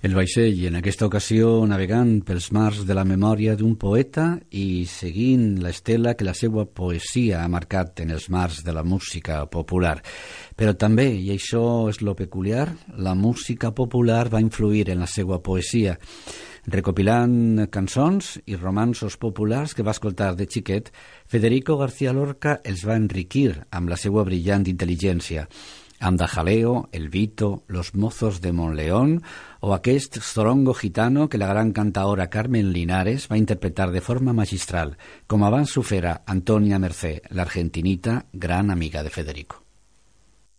El vaixell, en aquesta ocasió navegant pels mars de la memòria d'un poeta i seguint l'estela que la seva poesia ha marcat en els mars de la música popular. Però també, i això és lo peculiar, la música popular va influir en la seva poesia. Recopilant cançons i romanços populars que va escoltar de xiquet, Federico García Lorca els va enriquir amb la seva brillant intel·ligència. Andajaleo, El Vito, Los Mozos de Monleón o aquest zorongo gitano que la gran cantaora Carmen Linares va interpretar de forma magistral, com abans ho fera Antonia Mercè, l'argentinita gran amiga de Federico.